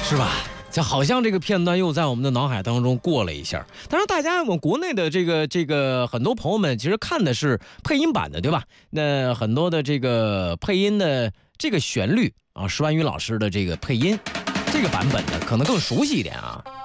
是吧？就好像这个片段又在我们的脑海当中过了一下。当然，大家我们国内的这个很多朋友们其实看的是配音版的，对吧？那很多的这个配音的这个旋律啊，石万宇老师的这个配音这个版本的可能更熟悉一点啊。